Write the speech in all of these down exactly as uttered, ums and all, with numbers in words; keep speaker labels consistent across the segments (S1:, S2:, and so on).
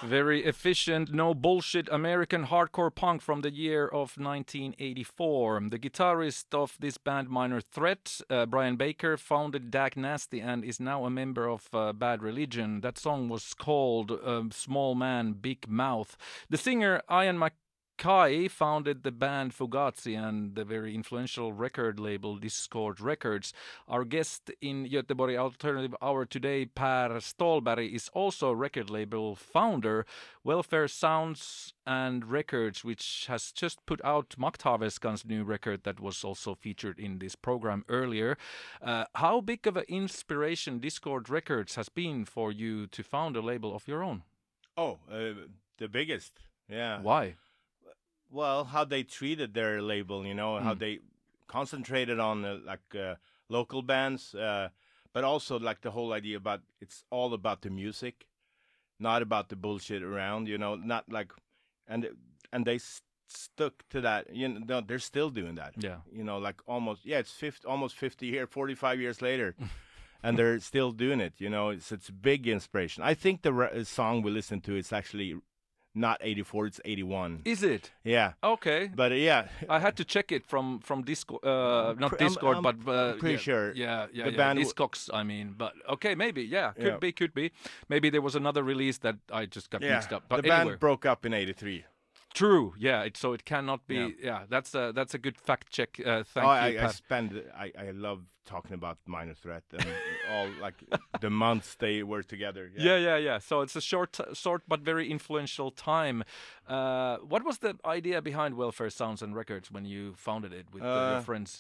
S1: Very efficient, no bullshit American hardcore punk from the year of nineteen eighty-four. The guitarist of this band, Minor Threat, uh, Brian Baker, founded Dag Nasty and is now a member of uh, Bad Religion. That song was called um, Small Man, Big Mouth. The singer, Ian Mc Kai founded the band Fugazi and the very influential record label Discord Records. Our guest in Göteborg Alternative Hour today, Per Stålberg, is also record label founder, Welfare Sounds and Records, which has just put out Makthaveskan's new record that was also featured in this program earlier. Uh, how big of an inspiration Discord Records has been for you to found a label of your own?
S2: Oh, uh, the biggest, yeah.
S1: Why?
S2: Well, how they treated their label, you know, mm. how they concentrated on uh, like uh, local bands, uh, but also like the whole idea about it's all about the music, not about the bullshit around, you know, not like, and and they st- stuck to that. You know, they're still doing that.
S1: Yeah.
S2: You know, like almost yeah, it's fifty, almost fifty years, forty-five years later. And they're still doing it, you know. It's it's a big inspiration. I think the re- song we listened to is actually not eighty-four, it's eighty-one.
S1: Is it?
S2: Yeah.
S1: Okay.
S2: But uh, yeah.
S1: I had to check it from from Discord, uh, not
S2: Pre-
S1: Discord,
S2: I'm,
S1: but uh,
S2: I'm pretty
S1: yeah,
S2: sure.
S1: Yeah, yeah,
S2: the
S1: yeah.
S2: band
S1: Discogs, I mean. But okay, maybe, yeah, could
S2: yeah.
S1: be, could be. Maybe there was another release that I just got
S2: yeah.
S1: mixed up. But
S2: the
S1: anyway.
S2: band broke up in eighty-three.
S1: True. Yeah. It, so it cannot be. Yeah.
S2: Yeah.
S1: that's a that's a good fact check. Uh, thank
S2: oh,
S1: you.
S2: I, I spend. I, I love talking about Minor Threat and all like the months they were together.
S1: Yeah. yeah, yeah, yeah. So it's a short, short but very influential time. Uh, what was the idea behind Welfare Sounds and Records when you founded it with uh,
S2: uh,
S1: your friends?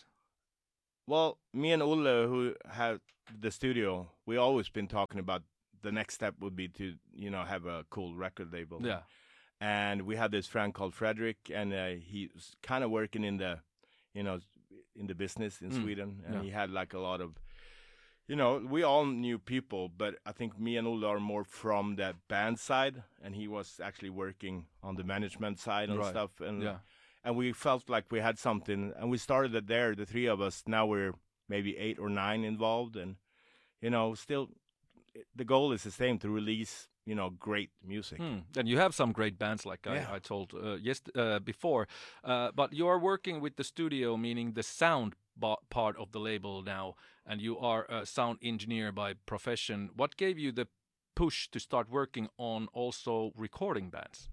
S2: Well, me and Ulle, who had the studio, we always been talking about the next step would be to you know have a cool record label.
S1: Yeah.
S2: And we had this friend called Frederick, and uh, he was kind of working in the, you know, in the business in
S1: Mm.
S2: Sweden, and
S1: Yeah.
S2: he had like a lot of, you know, we all knew people, but I think me and Ulla are more from the band side, and he was actually working on the management side and
S1: Right.
S2: stuff, and
S1: Yeah.
S2: and we felt like we had something, and we started it there, the three of us. Now we're maybe eight or nine involved, and you know, still, the goal is the same, to release, you know, great music.
S1: Hmm. And you have some great bands, like
S2: Yeah.
S1: I, I told uh, yes uh, before. Uh, but you are working with the studio, meaning the sound bo- part of the label now, and you are a sound engineer by profession. What gave you the push to start working on also recording bands?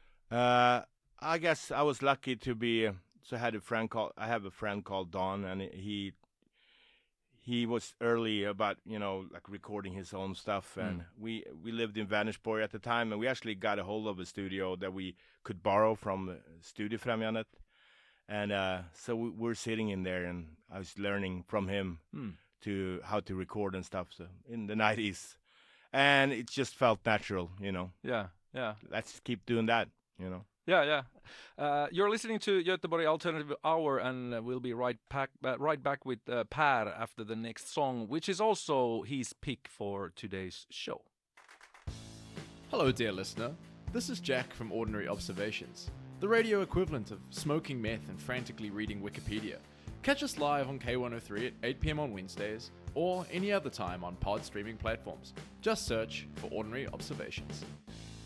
S2: Uh, I guess I was lucky to be. So I had a friend called. I have a friend called Don, and he he was early about you know like recording his own stuff, and
S1: Mm.
S2: we we lived in Vänersborg at the time, and we actually got a hold of a studio that we could borrow from uh, Studiefrämjandet, and uh, so we we're sitting in there, and I was learning from him
S1: Hmm.
S2: to how to record and stuff. So in the nineties, and it just felt natural, you know.
S1: Yeah, yeah.
S2: Let's keep doing that, you know.
S1: Yeah, yeah. Uh, you're listening to Göteborg Alternative Hour, and uh, we'll be right back, uh, right back with uh, Per after the next song, which is also his pick for today's show.
S3: Hello, dear listener. This is Jack from Ordinary Observations, the radio equivalent of smoking meth and frantically reading Wikipedia. Catch us live on K one oh three at eight p.m. on Wednesdays, or any other time on pod streaming platforms. Just search for Ordinary Observations.